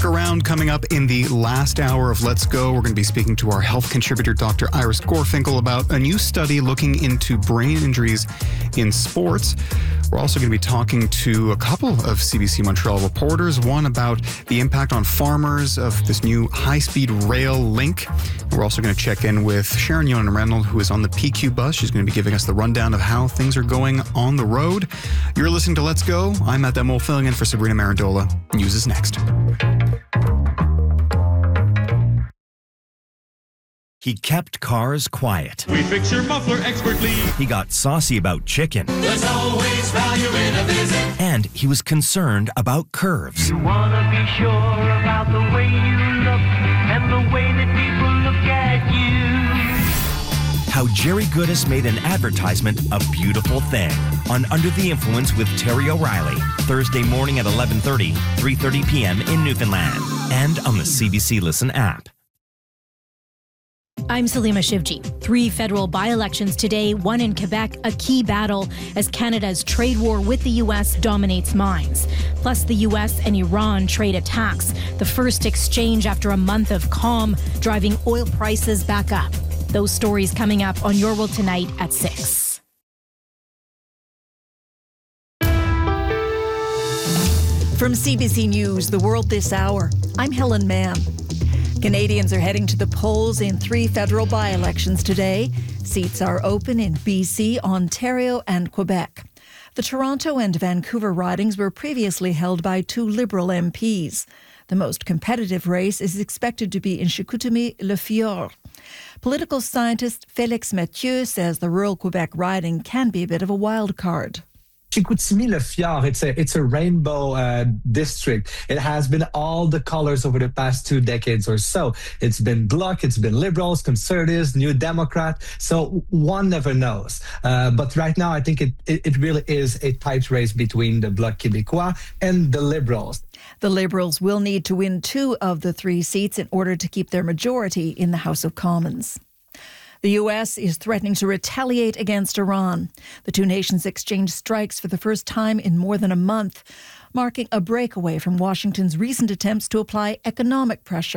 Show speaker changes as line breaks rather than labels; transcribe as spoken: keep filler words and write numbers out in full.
Stick around. Coming up in the last hour of Let's Go, we're going to be speaking to our health contributor, Doctor Iris Gorfinkel, about a new study looking into brain injuries in sports. We're also going to be talking to a couple of C B C Montreal reporters, one about the impact on farmers of this new high-speed rail link. We're also going to check in with Sharon Yonan-Reynolds, who is on the P Q bus. She's going to be giving us the rundown of how things are going on the road. You're listening to Let's Go. I'm Matt Demol, filling in for Sabrina Marandola. News is next.
He kept cars quiet.
We fix your muffler expertly.
He got saucy about chicken.
There's always value in a visit.
And he was concerned about curves.
You wanna be sure about the way you look and the way that people look at you.
How Jerry Goodis made an advertisement a beautiful thing on Under the Influence with Terry O'Reilly, Thursday morning at eleven thirty, three thirty p.m. in Newfoundland, and on the C B C Listen app.
I'm Salima Shivji. Three federal by-elections today, one in Quebec, a key battle as Canada's trade war with the U S dominates minds. Plus the U S and Iran trade attacks, the first exchange after a month of calm, driving oil prices back up. Those stories coming up on Your World Tonight at six.
From C B C News, The World This Hour, I'm Helen Mann. Canadians are heading to the polls in three federal by-elections today. Seats are open in B C, Ontario and Quebec. The Toronto and Vancouver ridings were previously held by two Liberal M Ps. The most competitive race is expected to be in Chicoutimi-Le Fjord. Political scientist Félix Mathieu says the rural Quebec riding can be a bit of a wild card.
Chicoutimi-Le Fjord, it's a, it's a rainbow uh, district. It has been all the colors over the past two decades or so. It's been Bloc, it's been Liberals, Conservatives, New Democrat. So one never knows. Uh, but right now, I think it, it, it really is a tight race between the Bloc Québécois and the Liberals.
The Liberals will need to win two of the three seats in order to keep their majority in the House of Commons. The U S is threatening to retaliate against Iran. The two nations exchanged strikes for the first time in more than a month, marking a breakaway from Washington's recent attempts to apply economic pressure